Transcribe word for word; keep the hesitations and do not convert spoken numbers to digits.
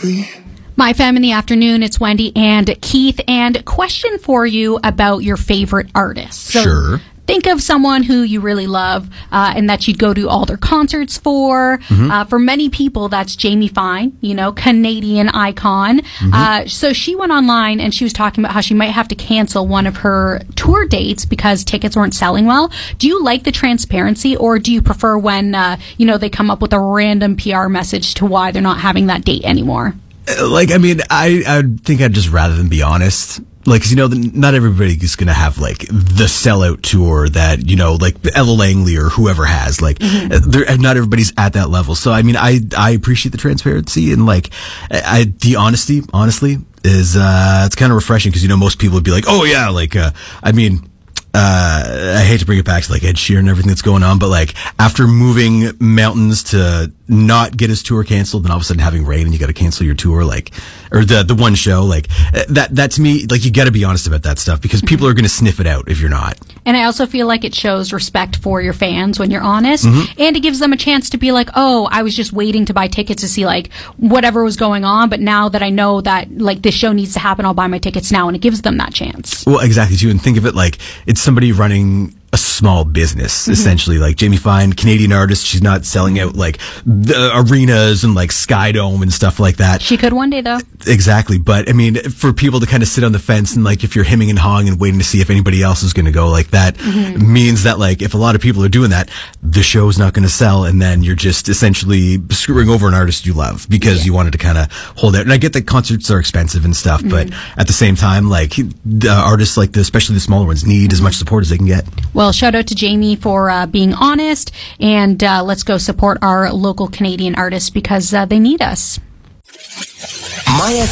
free. My Femme in the Afternoon, it's Wendy and Keith, and question for you about your favorite artists. So sure. Think of someone who you really love uh, and that you'd go to all their concerts for. Mm-hmm. Uh, for many people, that's Jamie Fine, you know, Canadian icon. Mm-hmm. Uh, so she went online and she was talking about how she might have to cancel one of her tour dates because tickets weren't selling well. Do you like the transparency, or do you prefer when, uh, you know, they come up with a random P R message to why they're not having that date anymore? Like, I mean, I, I think I'd just rather than be honest. Like, 'cause, you know, not everybody is going to have, like, the sellout tour that, you know, like Ella Langley or whoever has. Like, mm-hmm. not everybody's at that level. So, I mean, I, I appreciate the transparency and, like, I, the honesty, honestly, is, uh, it's kind of refreshing because, you know, most people would be like, oh, yeah, like, uh, I mean, uh, I hate to bring it back to, like, Ed Sheeran and everything that's going on, but, like, after moving mountains to not get his tour canceled and all of a sudden having rain and you got to cancel your tour, like, or the the one show, like, that that to me, like, you got to be honest about that stuff because people are going to sniff it out if you're not. And I also feel like it shows respect for your fans when you're honest, mm-hmm. and it gives them a chance to be like, oh, I was just waiting to buy tickets to see, like, whatever was going on, but now that I know that, like, this show needs to happen, I'll buy my tickets now, and it gives them that chance. Well, exactly, too, and think of it like it's somebody running a small business, mm-hmm. essentially. Like Jamie Fine, Canadian artist, she's not selling out like the arenas and like Sky Dome and stuff like that. She could one day, though. Exactly, but I mean, for people to kind of sit on the fence and like if you're hemming and hawing and waiting to see if anybody else is going to go, like that mm-hmm. means that like if a lot of people are doing that, the show's not going to sell, and then you're just essentially screwing over an artist you love because yeah. you wanted to kind of hold out. And I get that concerts are expensive and stuff, mm-hmm. but at the same time, like the artists like the, especially the smaller ones, need as much support as they can get. Well, shout out to Jamie for uh, being honest, and uh, let's go support our local Canadian artists because uh, they need us. My F